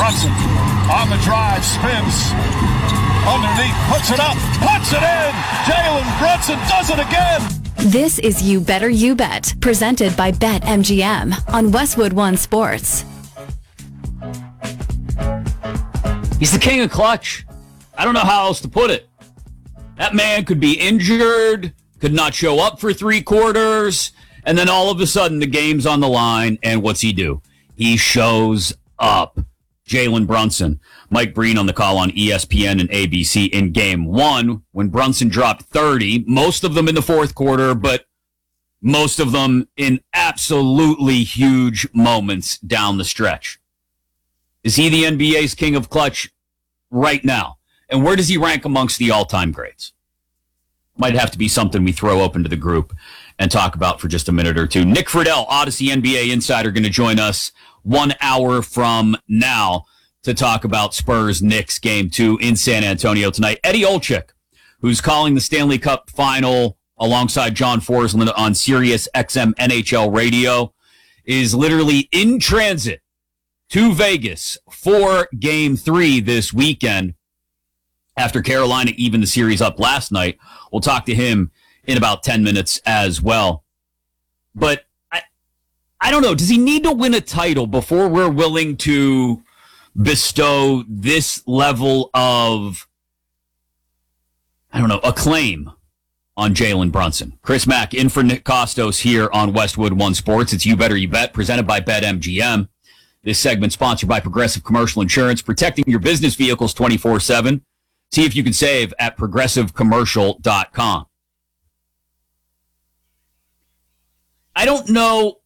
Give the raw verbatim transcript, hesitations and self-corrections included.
Brunson on the drive, spins underneath, puts it up, puts it in. Jalen Brunson does it again. This is You Better You Bet, presented by BetMGM on Westwood One Sports. He's the king of clutch. I don't know how else to put it. That man could be injured, could not show up for three quarters, and then all of a sudden the game's on the line, and what's he do? He shows up. Jalen Brunson. Mike Breen on the call on E S P N and A B C in game one when Brunson dropped thirty, most of them in the fourth quarter, but most of them in absolutely huge moments down the stretch. Is he the N B A's king of clutch right now? And where does he rank amongst the all-time greats? Might have to be something we throw open to the group and talk about for just a minute or two. Nick Friedel, Odyssey N B A insider, going to join us one hour from now to talk about Spurs Knicks game two in San Antonio tonight. Eddie Olczyk, who's calling the Stanley Cup final alongside John Forsland on Sirius X M N H L radio, is literally in transit to Vegas for game three this weekend after Carolina evened the series up last night. We'll talk to him in about ten minutes as well. But I, I don't know. Does he need to win a title before we're willing to bestow this level of, I don't know, acclaim on Jalen Brunson? Chris Mack in for Nick Costos here on Westwood One Sports. It's You Better You Bet, presented by BetMGM. This segment sponsored by Progressive Commercial Insurance, protecting your business vehicles twenty-four seven. See if you can save at progressive commercial dot com. I don't know